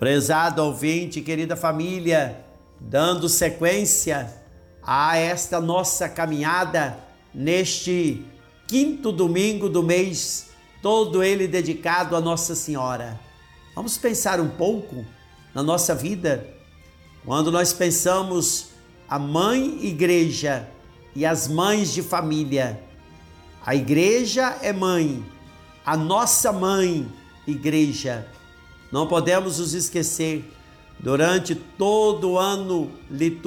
Prezado ouvinte, querida família, dando sequência a esta nossa caminhada neste quinto domingo do mês, todo ele dedicado a Nossa Senhora. Vamos pensar um pouco na nossa vida. Quando nós pensamos a mãe igreja e as mães de família, a igreja é mãe, a nossa mãe igreja. Não podemos nos esquecer, durante todo o ano litúrgico,